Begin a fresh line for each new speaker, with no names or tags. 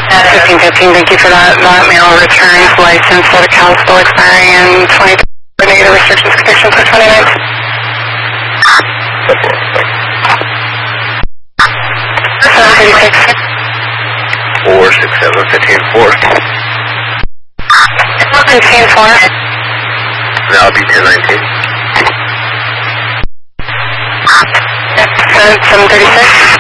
1515, thank you for that. That mail returns license for the Cal still expiring in 2020. Negative restrictions, conditions for 29th. 736.
467, 15-4.
15-4.
Now it'll be 1019.
736.